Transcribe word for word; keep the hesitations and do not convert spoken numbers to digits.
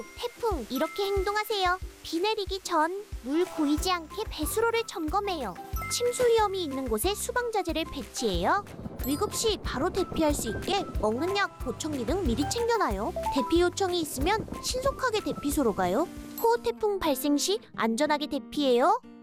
태풍 이렇게 행동하세요. 비 내리기 전 물 고이지 않게 배수로를 점검해요. 침수 위험이 있는 곳에 수방자재를 배치해요. 위급 시 바로 대피할 수 있게 먹는 약, 보청기 등 미리 챙겨놔요. 대피 요청이 있으면 신속하게 대피소로 가요. 호우 태풍 발생 시 안전하게 대피해요.